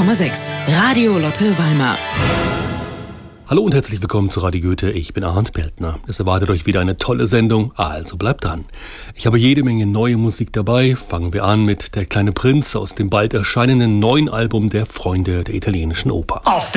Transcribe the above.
106,6. Radio Lotte Weimar. Hallo und herzlich willkommen zu Radio Goethe. Ich bin Arndt Peltner. Es erwartet euch wieder eine tolle Sendung, also bleibt dran. Ich habe jede Menge neue Musik dabei. Fangen wir an mit Der kleine Prinz aus dem bald erscheinenden neuen Album der Freunde der italienischen Oper.